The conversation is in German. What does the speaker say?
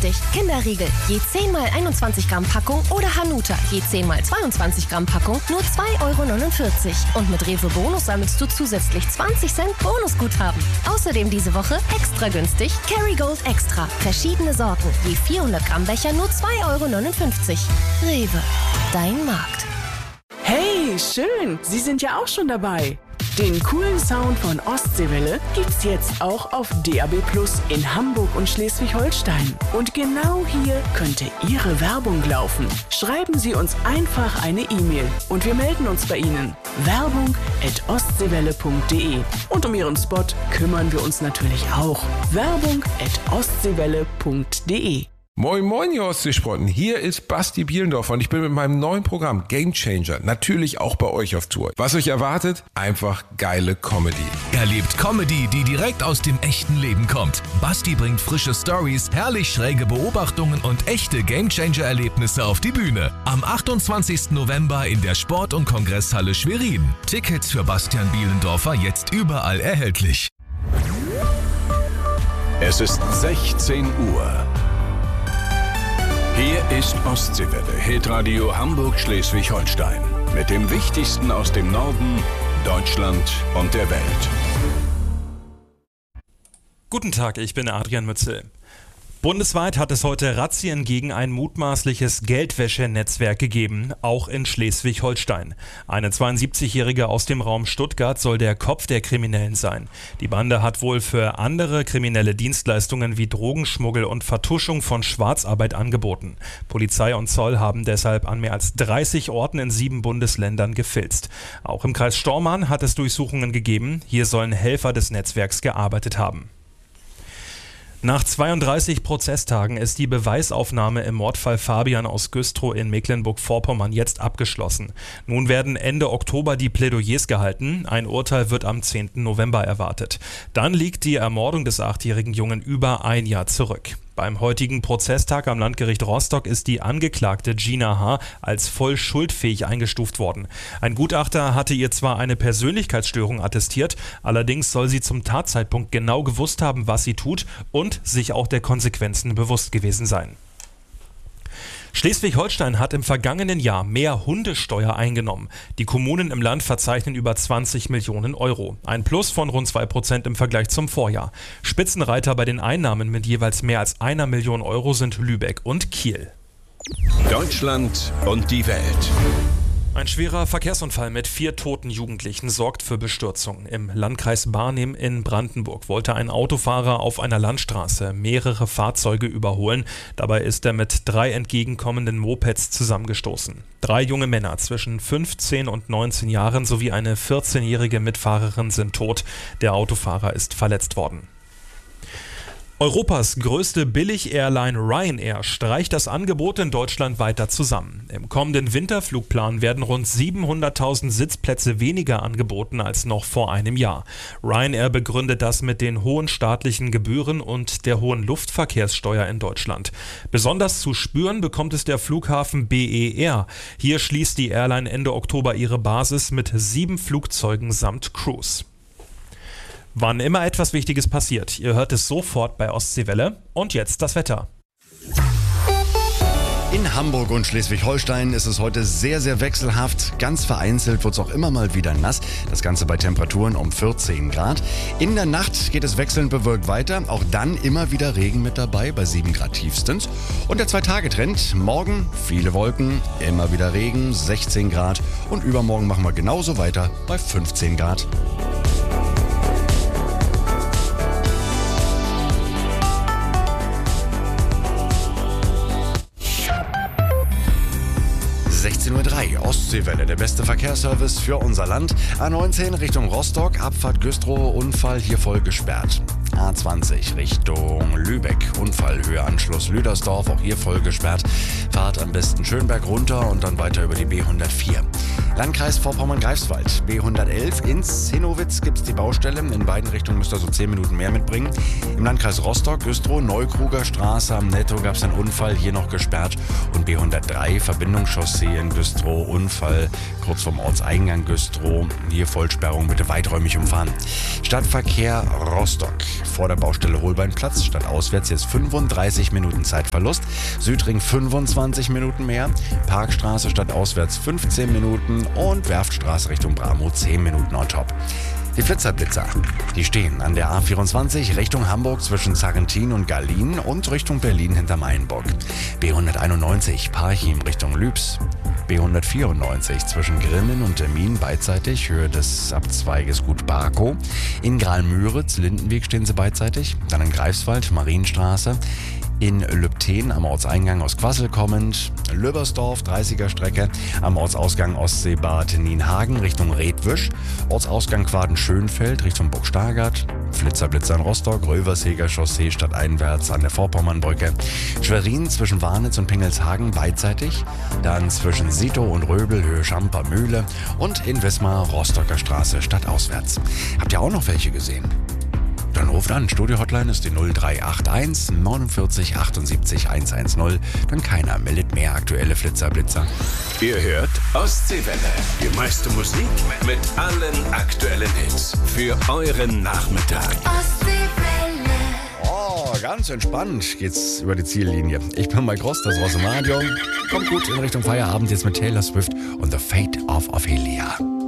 günstig. Kinderriegel, je 10 mal 21 Gramm Packung oder Hanuta, je 10 mal 22 Gramm Packung, nur 2,49 €. Und mit Rewe Bonus sammelst du zusätzlich 20 Cent Bonusguthaben. Außerdem diese Woche extra günstig Kerrygold Extra. Verschiedene Sorten, je 400 Gramm Becher nur 2,59 €. Rewe, dein Markt. Hey, schön, Sie sind ja auch schon dabei. Den coolen Sound von Ostseewelle gibt's jetzt auch auf DAB+ in Hamburg und Schleswig-Holstein. Und genau hier könnte Ihre Werbung laufen. Schreiben Sie uns einfach eine E-Mail und wir melden uns bei Ihnen. Werbung@ostseewelle.de. Und um Ihren Spot kümmern wir uns natürlich auch. Werbung@ostseewelle.de. Moin moin, ihr Ostseesprotten, hier ist Basti Bielendorfer und ich bin mit meinem neuen Programm Game Changer natürlich auch bei euch auf Tour. Was euch erwartet? Einfach geile Comedy. Erlebt Comedy, die direkt aus dem echten Leben kommt. Basti bringt frische Stories, herrlich schräge Beobachtungen und echte Game Changer Erlebnisse auf die Bühne. Am 28. November in der Sport- und Kongresshalle Schwerin. Tickets für Bastian Bielendorfer jetzt überall erhältlich. Es ist 16 Uhr. Hier ist Ostseewelle, Hitradio Hamburg-Schleswig-Holstein. Mit dem Wichtigsten aus dem Norden, Deutschland und der Welt. Guten Tag, ich bin Adrian Mützel. Bundesweit hat es heute Razzien gegen ein mutmaßliches Geldwäschenetzwerk gegeben, auch in Schleswig-Holstein. Eine 72-Jährige aus dem Raum Stuttgart soll der Kopf der Kriminellen sein. Die Bande hat wohl für andere kriminelle Dienstleistungen wie Drogenschmuggel und Vertuschung von Schwarzarbeit angeboten. Polizei und Zoll haben deshalb an mehr als 30 Orten in 7 Bundesländern gefilzt. Auch im Kreis Stormarn hat es Durchsuchungen gegeben. Hier sollen Helfer des Netzwerks gearbeitet haben. Nach 32 Prozesstagen ist die Beweisaufnahme im Mordfall Fabian aus Güstrow in Mecklenburg-Vorpommern jetzt abgeschlossen. Nun werden Ende Oktober die Plädoyers gehalten. Ein Urteil wird am 10. November erwartet. Dann liegt die Ermordung des 8-jährigen Jungen über ein Jahr zurück. Beim heutigen Prozesstag am Landgericht Rostock ist die Angeklagte Gina H. als voll schuldfähig eingestuft worden. Ein Gutachter hatte ihr zwar eine Persönlichkeitsstörung attestiert, allerdings soll sie zum Tatzeitpunkt genau gewusst haben, was sie tut und sich auch der Konsequenzen bewusst gewesen sein. Schleswig-Holstein hat im vergangenen Jahr mehr Hundesteuer eingenommen. Die Kommunen im Land verzeichnen über 20 Millionen Euro. Ein Plus von rund 2% im Vergleich zum Vorjahr. Spitzenreiter bei den Einnahmen mit jeweils mehr als 1 Million Euro sind Lübeck und Kiel. Deutschland und die Welt. Ein schwerer Verkehrsunfall mit 4 toten Jugendlichen sorgt für Bestürzung. Im Landkreis Barnim in Brandenburg wollte ein Autofahrer auf einer Landstraße mehrere Fahrzeuge überholen. Dabei ist er mit 3 entgegenkommenden Mopeds zusammengestoßen. 3 junge Männer zwischen 15 und 19 Jahren sowie eine 14-jährige Mitfahrerin sind tot. Der Autofahrer ist verletzt worden. Europas größte Billig-Airline Ryanair streicht das Angebot in Deutschland weiter zusammen. Im kommenden Winterflugplan werden rund 700.000 Sitzplätze weniger angeboten als noch vor einem Jahr. Ryanair begründet das mit den hohen staatlichen Gebühren und der hohen Luftverkehrssteuer in Deutschland. Besonders zu spüren bekommt es der Flughafen BER. Hier schließt die Airline Ende Oktober ihre Basis mit 7 Flugzeugen samt Crews. Wann immer etwas Wichtiges passiert, ihr hört es sofort bei Ostseewelle. Und jetzt das Wetter. In Hamburg und Schleswig-Holstein ist es heute sehr, sehr wechselhaft. Ganz vereinzelt wird es auch immer mal wieder nass. Das Ganze bei Temperaturen um 14 Grad. In der Nacht geht es wechselnd bewölkt weiter. Auch dann immer wieder Regen mit dabei, bei 7 Grad tiefstens. Und der 2-Tage-Trend. Morgen viele Wolken, immer wieder Regen, 16 Grad. Und übermorgen machen wir genauso weiter bei 15 Grad. Uhr Ostseewelle, der beste Verkehrsservice für unser Land. A19 Richtung Rostock, Abfahrt Güstrow, Unfall hier voll gesperrt. A20 Richtung Lübeck, Unfallhöhe Anschluss Lüdersdorf, auch hier voll gesperrt. Fahrt am besten Schönberg runter und dann weiter über die B104. Landkreis Vorpommern-Greifswald, B111 ins Zinnowitz gibt es die Baustelle. In beiden Richtungen müsst ihr so 10 Minuten mehr mitbringen. Im Landkreis Rostock, Güstrow, Neukruger Straße am Netto gab es einen Unfall, hier noch gesperrt. Und B103, Verbindungschaussee in Güstrow, Unfall kurz vorm Ortseingang Güstrow. Hier Vollsperrung, bitte weiträumig umfahren. Stadtverkehr Rostock, vor der Baustelle Holbeinplatz, stadtauswärts jetzt 35 Minuten Zeitverlust. Südring 25 Minuten mehr. Parkstraße stadtauswärts 15 Minuten und Werftstraße Richtung Bramo 10 Minuten on top. Die Flitzerblitzer, die stehen an der A24 Richtung Hamburg zwischen Sarrentin und Gallien und Richtung Berlin hinter Mainburg. B191 Parchim Richtung Lübs. B194 zwischen Grimmen und Termin beidseitig, Höhe des Abzweiges Gut Barkow. In Graal-Müritz, Lindenweg stehen sie beidseitig. Dann in Greifswald, Marienstraße. In Lübten am Ortseingang aus Quassel kommend, Löbersdorf, 30er Strecke, am Ortsausgang Ostseebad Nienhagen Richtung Redwisch, Ortsausgang Quaden-Schönfeld Richtung Burg-Stargard, Flitzer in Rostock, Röversheger Chaussee stadteinwärts an der Vorpommernbrücke, Schwerin zwischen Warnitz und Pingelshagen beidseitig, dann zwischen Sito und Röbel Höhe Schamper Mühle und in Wismar Rostocker Straße stadtauswärts. Habt ihr auch noch welche gesehen? Dann ruft an, Studio-Hotline ist die 0381 49 78 110. Dann keiner meldet mehr aktuelle Flitzer-Blitzer. Ihr hört Ostseewelle. Die meiste Musik mit allen aktuellen Hits. Für euren Nachmittag. Ostseewelle. Oh, ganz entspannt geht's über die Ziellinie. Ich bin Mike Ross, das war's im Radio. Kommt gut in Richtung Feierabend jetzt mit Taylor Swift und The Fate of Ophelia.